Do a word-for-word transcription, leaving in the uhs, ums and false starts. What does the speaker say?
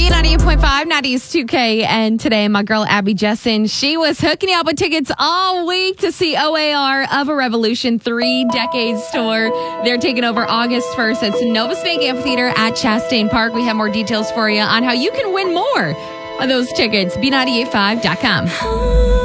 B ninety-eight point five, ninety-eight two K. And today, my girl Abby Jessen, she was hooking you up with tickets all week to see O A R of a Revolution Three Decades Tour. They're taking over August first at Novus Bank Amphitheater at Chastain Park. We have more details for you on how you can win more of those tickets. B nine eight five dot com.